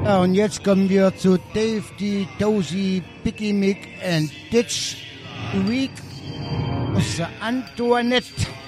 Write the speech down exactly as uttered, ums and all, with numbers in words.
Ja, und jetzt kommen wir zu Dave D. Dozy, Picky Mick and Ditch Week aus der Antoinette.